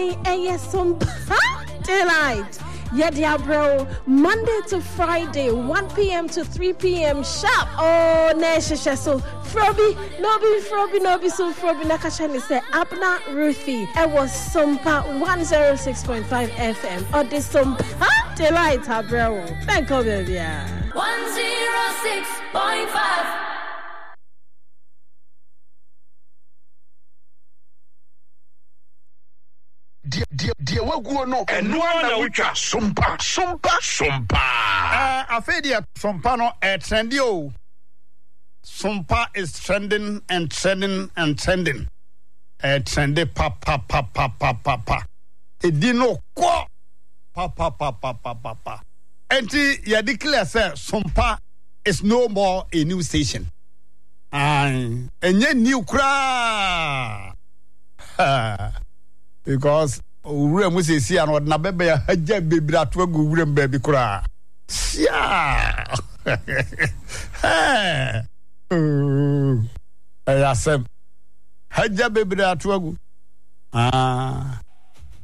some delight. Yedia bro, Monday to Friday, 1 p.m. to 3 p.m. sharp. Oh, Nesha so Frobi, Nobi so Frobi Nakashani say Abna Ruthie. It was Sumpa 106.5 FM. Or this Sumpa delight, bro. Thank you, baby. 106.5. Dear waguo no eno na wutwa sompa Afedia sompa no trendy o. Sompa is trending and trending and trending. Trendy pa. Edino ko pa. Enti ya declare say sompa is no more a new station. Enye new kra. Because ure mu sesi an odna bebe ya haja bebira to agu ure mba bi kura sia ayasem haja bebira to agu